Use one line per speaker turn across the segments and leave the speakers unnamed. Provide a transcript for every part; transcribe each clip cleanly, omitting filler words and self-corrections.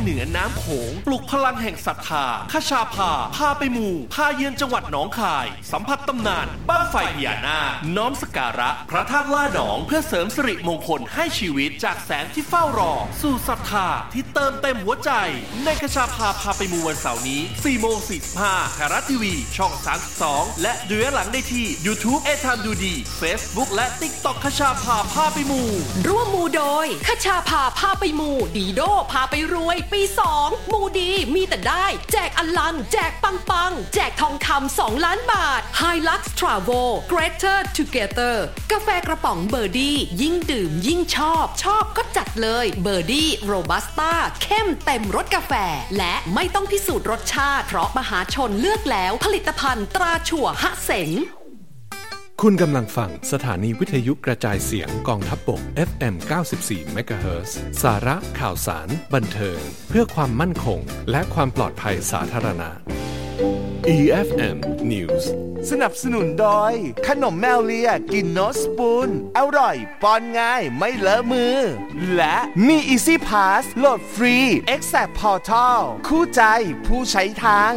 เหนือน้ำโขงปลุกพลังแห่งศรัทธาคชาภาพาไปมูพาเยือนจังหวัดหนองคายสัมผัสตำนานบั้งไฟพญานาคน้อมสักการะพระธาตุล่าหนองเพื่อเสริมสิริมงคลให้ชีวิตจากแสงที่เฝ้ารอสู่ศรัทธาที่เติมเต็มหัวใจในคชาภาพาไปมูวันเสาร์นี้ 4:45 ไทยรัฐทีวีช่อง32และดูย้อนหลังได้ที่ YouTube เอทามดูดี Facebook และ TikTok คชาภาพาไปมู
ร่วมมูโดยคชาภาพาไปมูดีโดพาไปรวยปี2มูดีมีแต่ได้แจกอลังแจกปังแจกทองคำ2 ล้านบาท Hilux Travel Greater Together กาแฟกระป๋องเบอร์ดี้ยิ่งดื่มยิ่งชอบก็จัดเลยเบอร์ดี้โรบัสต้าเข้มเต็มรสกาแฟและไม่ต้องพิสูจน์รสชาติเพราะมหาชนเลือกแล้วผลิตภัณฑ์ตราชั่วหะเสง
คุณกำลังฟังสถานีวิทยุกระจายเสียงกองทัพบก FM 94 MHz สาระข่าวสารบันเทิงเพื่อความมั่นคงและความปลอดภัยสาธารณะ EFM News
สนับสนุนโดยขนมแมวเลียกินโนสปูนอร่อยป้อนง่ายไม่เลอะมือและมี Easy Pass โหลดฟรี Exact Portal คู่ใจผู้ใช้ทาง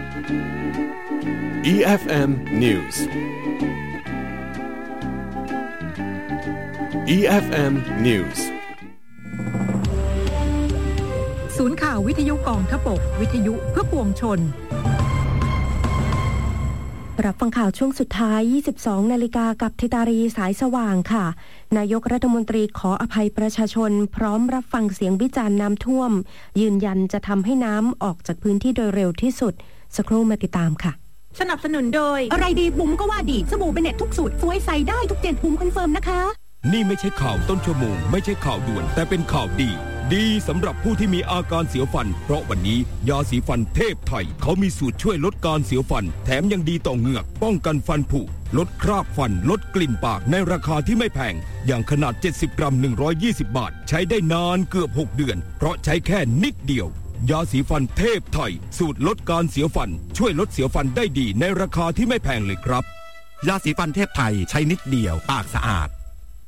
EFM News EFM News
ศูนย์ข่าววิทยุกองทพบกวิทยุเพื่อปวงชน
รับฟังข่าวช่วงสุดท้าย 22 นาฬิกากับธิตารีสายสว่างค่ะนายกรัฐมนตรีขออภัยประชาชนพร้อมรับฟังเสียงวิจารณ์น้ำท่วมยืนยันจะทำให้น้ำออกจากพื้นที่โดยเร็วที่สุดสักครู่มาติดตามค่ะ
สนับสนุนโดยอะไรดีบุ๋มก็ว่าดีสบู่เบเน็ตทุกสูตรสวยใสได้ทุกเจ็ดบุ๋มคอนเฟิร์มนะคะ
นี่ไม่ใช่ข่าวต้นชั่วโมงไม่ใช่ข่าวด่วนแต่เป็นข่าวดีสำหรับผู้ที่มีอาการเสียวฟันเพราะวันนี้ยาสีฟันเทพไทยเขามีสูตรช่วยลดการเสียวฟันแถมยังดีต่อเหงือกป้องกันฟันผุลดคราบฟันลดกลิ่นปากในราคาที่ไม่แพงอย่างขนาด70 กรัม120 บาทใช้ได้นานเกือบ6 เดือนเพราะใช้แค่นิดเดียวยาสีฟันเทพไทยสูตรลดการเสียวฟันช่วยลดเสียวฟันได้ดีในราคาที่ไม่แพงเลยครับ
ยาสีฟันเทพไทยใช้นิดเดียวปากสะอาด